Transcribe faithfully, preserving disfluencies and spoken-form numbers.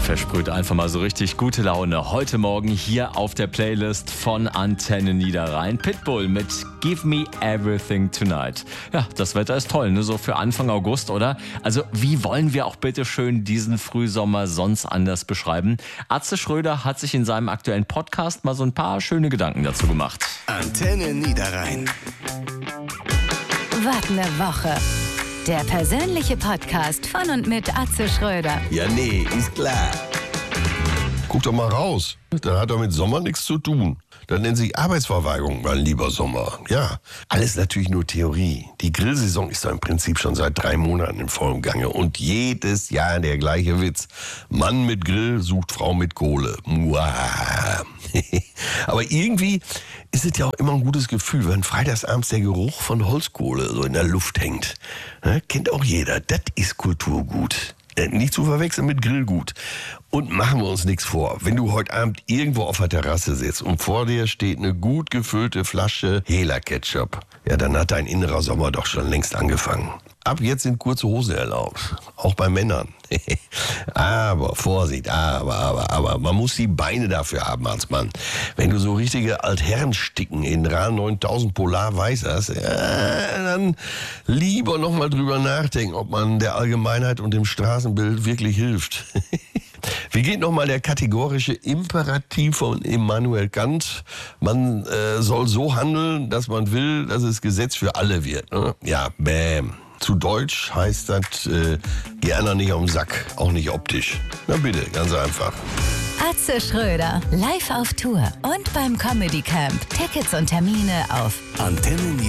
Versprüht einfach mal so richtig gute Laune. Heute Morgen hier auf der Playlist von Antenne Niederrhein. Pitbull mit Give Me Everything Tonight. Ja, das Wetter ist toll, ne? So für Anfang August, oder? Also wie wollen wir auch bitte schön diesen Frühsommer sonst anders beschreiben? Atze Schröder hat sich in seinem aktuellen Podcast mal so ein paar schöne Gedanken dazu gemacht. Antenne Niederrhein. Was ne Woche. Der persönliche Podcast von und mit Atze Schröder. Ja, nee, ist klar. Guck doch mal raus. Das hat doch mit Sommer nichts zu tun. Das nennt sich Arbeitsverweigerung, mein lieber Sommer. Ja, alles natürlich nur Theorie. Die Grillsaison ist doch im Prinzip schon seit drei Monaten im vollen Gange. Und jedes Jahr der gleiche Witz. Mann mit Grill sucht Frau mit Kohle. Muah. Aber irgendwie ist es ja auch immer ein gutes Gefühl, wenn freitagsabends der Geruch von Holzkohle so in der Luft hängt. Ja, kennt auch jeder. Das ist Kulturgut. Nicht zu verwechseln mit Grillgut. Und machen wir uns nichts vor. Wenn du heute Abend irgendwo auf der Terrasse sitzt und vor dir steht eine gut gefüllte Flasche Hela-Ketchup, ja, dann hat dein innerer Sommer doch schon längst angefangen. Ab jetzt sind kurze Hosen erlaubt. Auch bei Männern. Aber, Vorsicht, aber, aber, aber, man muss die Beine dafür haben als Mann. Wenn du so richtige Altherrensticken in R A neuntausend Polar weiß hast, ja, dann lieber nochmal drüber nachdenken, ob man der Allgemeinheit und dem Straßenbild wirklich hilft. Wie geht nochmal der kategorische Imperativ von Immanuel Kant? Man äh, soll so handeln, dass man will, dass es Gesetz für alle wird. Ne? Ja, bäm. Zu Deutsch heißt das, äh, geh einer nicht am Sack, auch nicht optisch. Na bitte, ganz einfach. Atze Schröder, live auf Tour und beim Comedy Camp. Tickets und Termine auf Antenne